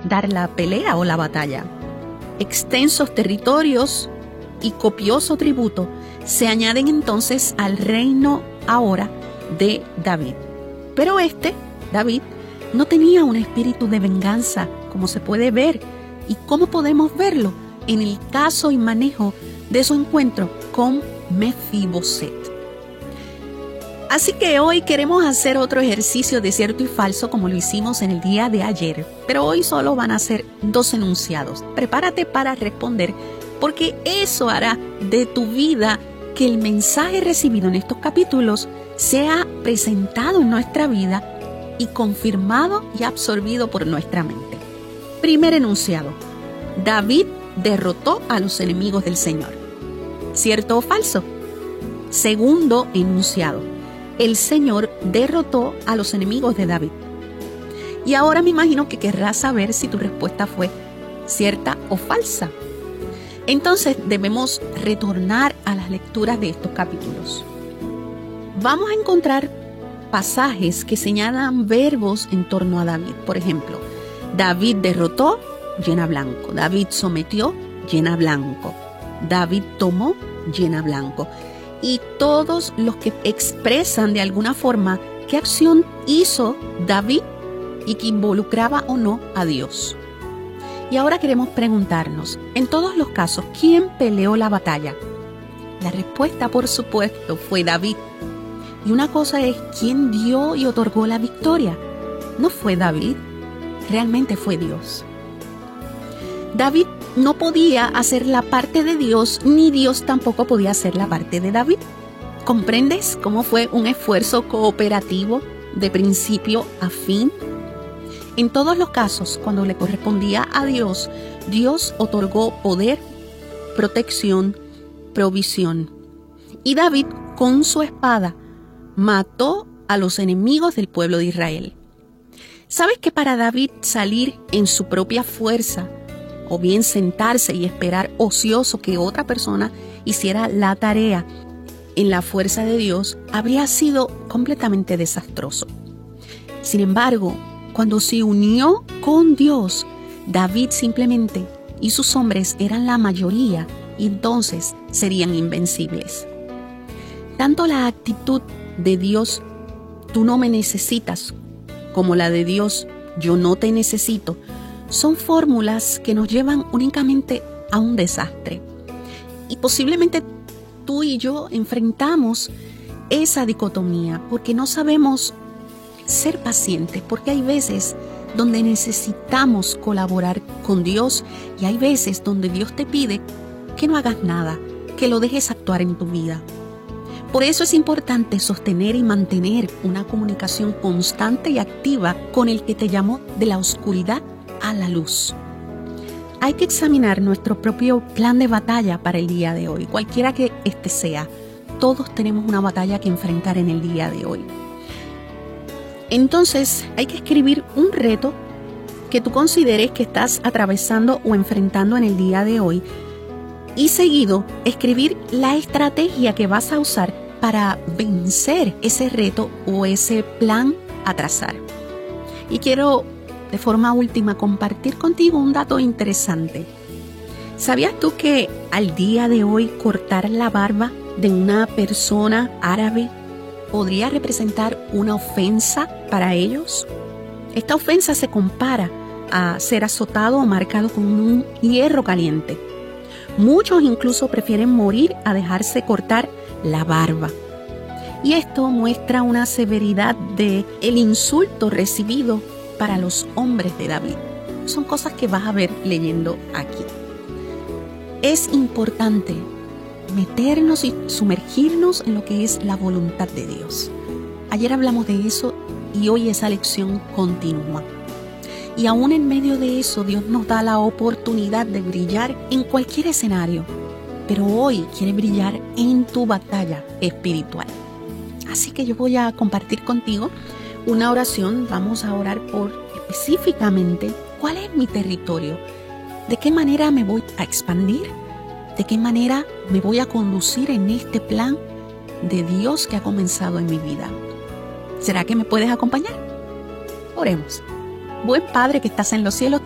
dar la pelea o la batalla. Extensos territorios y copioso tributo se añaden entonces al reino ahora de David. Pero David, no tenía un espíritu de venganza, como se puede ver. ¿Y cómo podemos verlo? En el caso y manejo de su encuentro con Mefiboset. Así que hoy queremos hacer otro ejercicio de cierto y falso como lo hicimos en el día de ayer, pero hoy solo van a ser 2 enunciados. Prepárate para responder, porque eso hará de tu vida que el mensaje recibido en estos capítulos sea presentado en nuestra vida y confirmado y absorbido por nuestra mente. Primer enunciado: David derrotó a los enemigos del Señor. ¿Cierto o falso? Segundo enunciado: el Señor derrotó a los enemigos de David. Y ahora me imagino que querrás saber si tu respuesta fue cierta o falsa. Entonces debemos retornar a las lecturas de estos capítulos. Vamos a encontrar pasajes que señalan verbos en torno a David. Por ejemplo, David derrotó, llena blanco. David sometió, llena blanco. David tomó, llena blanco. Y todos los que expresan de alguna forma qué acción hizo David y que involucraba o no a Dios. Y ahora queremos preguntarnos, en todos los casos, ¿quién peleó la batalla? La respuesta, por supuesto, fue David. Y una cosa es quién dio y otorgó la victoria. No fue David, realmente fue Dios. David no podía hacer la parte de Dios, ni Dios tampoco podía hacer la parte de David. ¿Comprendes cómo fue un esfuerzo cooperativo de principio a fin? En todos los casos, cuando le correspondía a Dios, Dios otorgó poder, protección, provisión. Y David, con su espada, mató a los enemigos del pueblo de Israel. ¿Sabes que para David salir en su propia fuerza, o bien sentarse y esperar ocioso que otra persona hiciera la tarea en la fuerza de Dios, habría sido completamente desastroso? Sin embargo, cuando se unió con Dios, David simplemente y sus hombres eran la mayoría y entonces serían invencibles. Tanto la actitud de Dios, tú no me necesitas, como la de Dios, yo no te necesito, son fórmulas que nos llevan únicamente a un desastre. Y posiblemente tú y yo enfrentamos esa dicotomía porque no sabemos ser pacientes, porque hay veces donde necesitamos colaborar con Dios y hay veces donde Dios te pide que no hagas nada, que lo dejes actuar en tu vida. Por eso es importante sostener y mantener una comunicación constante y activa con el que te llamó de la oscuridad a la luz. Hay que examinar nuestro propio plan de batalla para el día de hoy, cualquiera que este sea. Todos tenemos una batalla que enfrentar en el día de hoy. Entonces, hay que escribir un reto que tú consideres que estás atravesando o enfrentando en el día de hoy y seguido escribir la estrategia que vas a usar para vencer ese reto o ese plan a trazar. Y quiero de forma última compartir contigo un dato interesante. ¿Sabías tú que al día de hoy cortar la barba de una persona árabe podría representar una ofensa para ellos? Esta ofensa se compara a ser azotado o marcado con un hierro caliente. Muchos incluso prefieren morir a dejarse cortar la barba. Y esto muestra una severidad de el insulto recibido para los hombres de David. Son cosas que vas a ver leyendo aquí. Es importante meternos y sumergirnos en lo que es la voluntad de Dios. Ayer hablamos de eso y hoy esa lección continúa. Y aún en medio de eso, Dios nos da la oportunidad de brillar en cualquier escenario. Pero hoy quiere brillar en tu batalla espiritual. Así que yo voy a compartir contigo una oración. Vamos a orar por específicamente cuál es mi territorio, de qué manera me voy a expandir, de qué manera me voy a conducir en este plan de Dios que ha comenzado en mi vida. ¿Será que me puedes acompañar? Oremos. Buen Padre que estás en los cielos,